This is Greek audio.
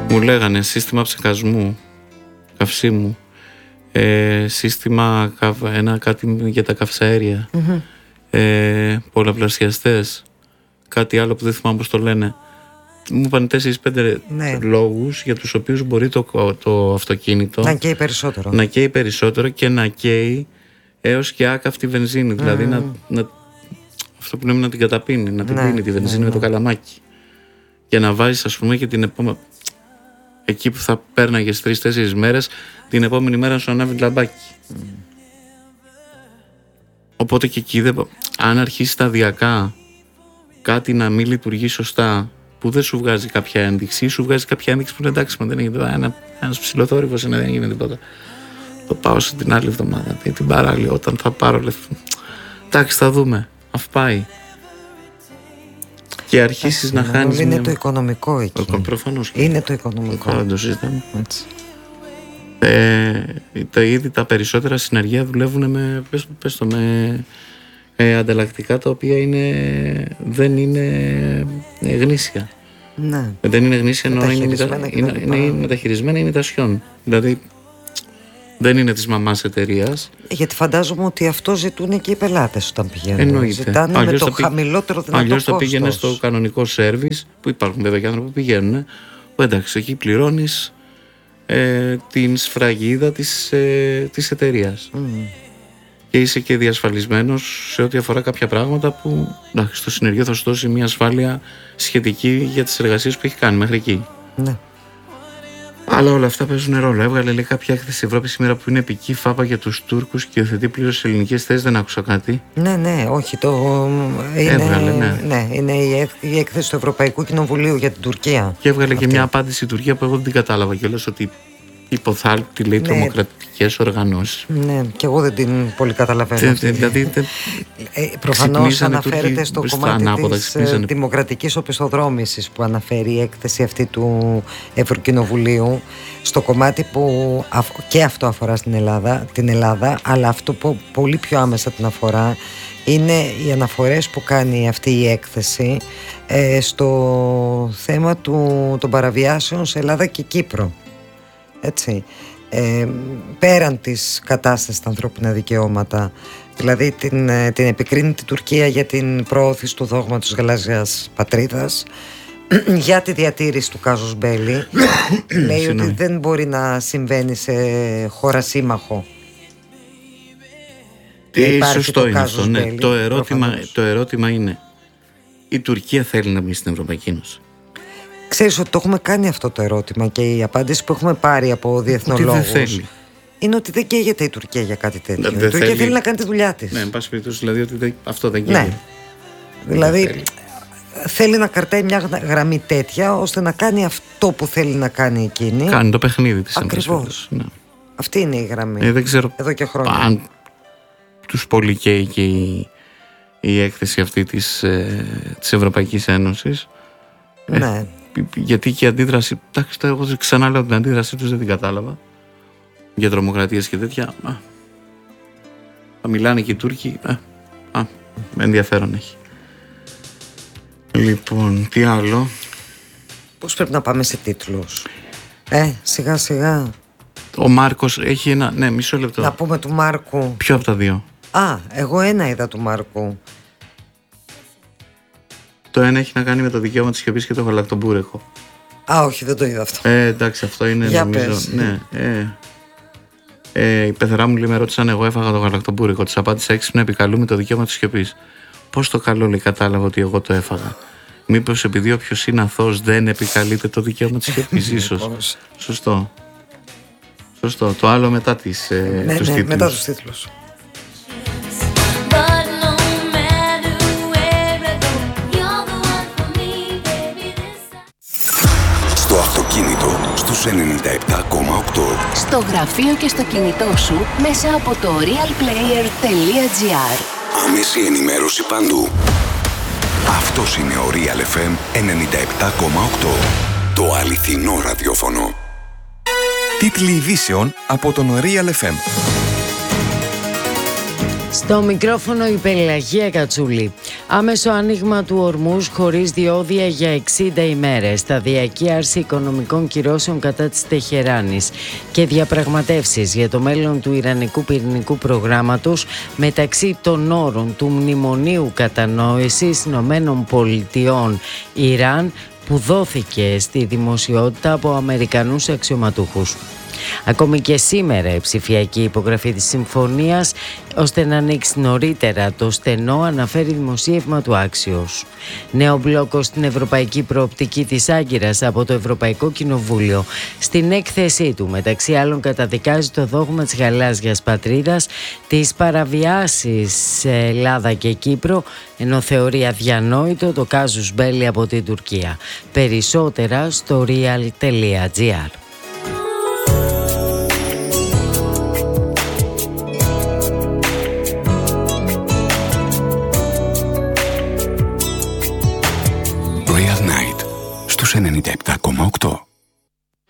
μου λέγανε σύστημα ψεκασμού καυσίμου, σύστημα κάτι για τα καυσαέρια, πολλαπλασιαστές, κάτι άλλο που δεν θυμάμαι πώς το λένε. Μου είπαν 4-5 λόγους για τους οποίους μπορεί το αυτοκίνητο να καίει περισσότερο και να καίει έως και άκαυτη βενζίνη. Δηλαδή αυτό που λέμε να την καταπίνει, να την πίνει τη βενζίνη με το καλαμάκι. Για να βάζεις, ας πούμε, και την επόμενη, εκεί που θα πέρναγες 3-4 μέρες, την επόμενη μέρα σου ανάβει λαμπάκι. Οπότε και εκεί αν αρχίσει σταδιακά κάτι να μην λειτουργεί σωστά, που δεν σου βγάζει κάποια ένδειξη, ή σου βγάζει κάποια ένδειξη που είναι εντάξει, δεν έγινε τίποτα. Ένας ψηλοθόρυβος δεν έγινε τίποτα. Το πάω σε την άλλη εβδομάδα, την παράλληλη, όταν θα πάρω λεφτά. Εντάξει, θα δούμε. Αφού πάει. Και αρχίσεις να χάνεις. Είναι το οικονομικό εκεί. Προφανώς. Είναι το οικονομικό. Δεν το συζητάμε. Ήδη τα περισσότερα συνεργεία δουλεύουν με, με ανταλλακτικά τα οποία δεν είναι γνήσια. Ναι. Δεν είναι γνήσια, ενώ είναι μεταχειρισμένα ημιτασιών. Δηλαδή δεν είναι της μαμάς εταιρείας. Γιατί φαντάζομαι ότι αυτό ζητούν και οι πελάτες όταν πηγαίνουν. Εννοείται. Ζητάνε με το χαμηλότερο δυνατό αλλιώς κόστος. θα πήγαινε στο κανονικό σέρβις, που υπάρχουν βέβαια και άνθρωποι που πηγαίνουν, που εντάξει, εκεί πληρώνεις την σφραγίδα της εταιρείας. Και είσαι και διασφαλισμένος σε ό,τι αφορά κάποια πράγματα που εντάξει, στο συνεργείο θα σου δώσει μια ασφάλεια σχετική για τις εργασίες που έχει κάνει μέχρι εκεί. Ναι. Αλλά όλα αυτά παίζουν ρόλο. Έβγαλε λέει κάποια έκθεση Ευρώπη σήμερα που είναι επική φάπα για τους Τούρκους και υιοθετεί πλήρως ελληνικές θέσεις. Δεν άκουσα κάτι. Ναι, όχι. Έβγαλε, ναι, είναι η έκθεση του Ευρωπαϊκού Κοινοβουλίου για την Τουρκία. Και έβγαλε και μια απάντηση η Τουρκία που εγώ δεν την κατάλαβα κιόλας, ότι υποθάλπτη λέει τρομοκρατικές οργανώσεις. Ναι, και εγώ δεν την πολύ καταλαβαίνω. Δηλαδή, προφανώς αναφέρεται στο κομμάτι της δημοκρατικής οπισθοδρόμησης που αναφέρει η έκθεση αυτή του Ευρωκοινοβουλίου, στο κομμάτι που και αυτό αφορά την Ελλάδα, αλλά αυτό που πολύ πιο άμεσα την αφορά είναι οι αναφορές που κάνει αυτή η έκθεση στο θέμα των παραβιάσεων σε Ελλάδα και Κύπρο. Έτσι, πέραν της κατάστασης στα ανθρώπινα δικαιώματα, δηλαδή την επικρίνει την Τουρκία για την προώθηση του δόγματος γαλάζιας πατρίδας, για τη διατήρηση του κάζους μπέλι. Λέει ότι δεν μπορεί να συμβαίνει σε χώρα σύμμαχο. Σωστό είναι αυτό, ναι. Το ερώτημα είναι, η Τουρκία θέλει να μπει στην Ευρωπαϊκή Ένωση? Ξέρεις ότι το έχουμε κάνει αυτό το ερώτημα και η απάντηση που έχουμε πάρει από διεθνολόγους είναι ότι δεν καίγεται η Τουρκία για κάτι τέτοιο. Η Τουρκία θέλει να κάνει τη δουλειά της. Ναι, εν πάση περιπτώσει, δηλαδή ότι αυτό δεν καίγεται. Ναι. Δηλαδή θέλει να κρατάει μια γραμμή τέτοια ώστε να κάνει αυτό που θέλει να κάνει εκείνη. Κάνει το παιχνίδι της. Ακριβώς. Ναι. Αυτή είναι η γραμμή. Δεν ξέρω εδώ και χρόνια. Αν τους πολύ καίει και η έκθεση αυτή της Ευρωπαϊκής Ένωσης. Ναι. Γιατί και η αντίδραση, εντάξει, εγώ ξανά λέω την αντίδρασή τους δεν την κατάλαβα για τρομοκρατίες και τέτοια. Θα μιλάνε και οι Τούρκοι. Ενδιαφέρον έχει. Λοιπόν, τι άλλο? Πώς πρέπει να πάμε σε τίτλους? Σιγά σιγά. Ο Μάρκος έχει ένα. Ναι, μισό λεπτό. Να πούμε του Μάρκου. Ποιο από τα δύο? Εγώ ένα είδα του Μάρκου. Το ένα έχει να κάνει με το δικαίωμα της σιωπής και το γαλακτομπούρεκο. Όχι, δεν το είδα αυτό. Εντάξει, αυτό είναι για νομίζω. Πες. Ναι. Η πεθερά μου λέει, με ρώτησαν, εγώ έφαγα το γαλακτομπούρεκο. Της απάντησα έξυπνα, επικαλούμε το δικαίωμα της σιωπής. Πώς το καλό, λέει, κατάλαβα ότι εγώ το έφαγα? Μήπως επειδή όποιος είναι αθώος δεν επικαλείται το δικαίωμα της σιωπής? Ίσως. Σωστό. Το άλλο μετά τους τίτλους. Μετά τους τίτλους. Στο αυτοκίνητο στους 97,8. Στο γραφείο και στο κινητό σου μέσα από το realplayer.gr. Άμεση ενημέρωση παντού. Αυτός είναι ο Real FM 97,8. Το αληθινό ραδιόφωνο. Τίτλοι ειδήσεων από τον Real FM. Στο μικρόφωνο η Πελαγία Κατσούλη. Άμεσο άνοιγμα του Ορμούζ χωρίς διόδια για 60 ημέρες, σταδιακή άρση οικονομικών κυρώσεων κατά της Τεχεράνης και διαπραγματεύσεις για το μέλλον του Ιρανικού πυρηνικού προγράμματος μεταξύ των όρων του Μνημονίου Κατανόησης Ηνωμένων Πολιτειών Ιράν που δόθηκε στη δημοσιότητα από Αμερικανούς αξιωματούχους. Ακόμη και σήμερα η ψηφιακή υπογραφή της συμφωνίας ώστε να ανοίξει νωρίτερα το στενό, αναφέρει δημοσίευμα του Axios. Νέο μπλόκο στην ευρωπαϊκή προοπτική της Άγκυρας από το Ευρωπαϊκό Κοινοβούλιο. Στην έκθεσή του μεταξύ άλλων καταδικάζει το δόγμα της γαλάζιας πατρίδας, τις παραβιάσεις σε Ελλάδα και Κύπρο, ενώ θεωρεί αδιανόητο το κάζους μπέλι από την Τουρκία. Περισσότερα στο real.gr. Real Night στους 97,8.